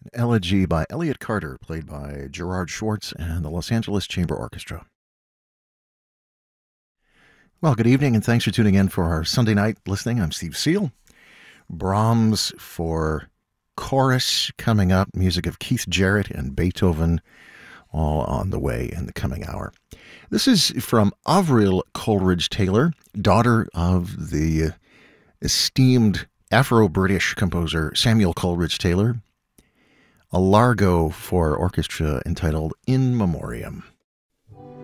Elegy by Elliott Carter, played by Gerard Schwartz and the Los Angeles Chamber Orchestra. Well, good evening, and thanks for tuning in for our Sunday night listening. I'm Steve Seal. Brahms for chorus coming up, music of Keith Jarrett and Beethoven, all on the way in the coming hour. This is from Avril Coleridge Taylor, daughter of the esteemed Afro-British composer Samuel Coleridge Taylor, a largo for orchestra entitled In Memoriam.